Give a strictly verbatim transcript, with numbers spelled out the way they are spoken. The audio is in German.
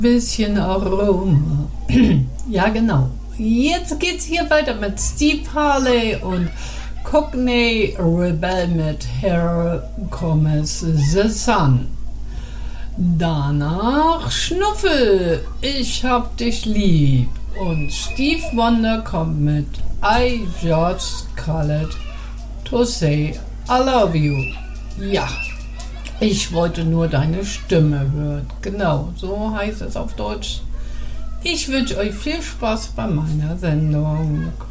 Bisschen Aroma. Ja, genau. Jetzt geht's hier weiter mit Steve Harley und Cockney Rebel mit Here Comes the Sun. Danach Schnuffel, ich hab dich lieb. Und Steve Wonder kommt mit I just called to say I love you. Ja, ich wollte nur deine Stimme hören. Genau, so heißt es auf Deutsch. Ich wünsche euch viel Spaß bei meiner Sendung.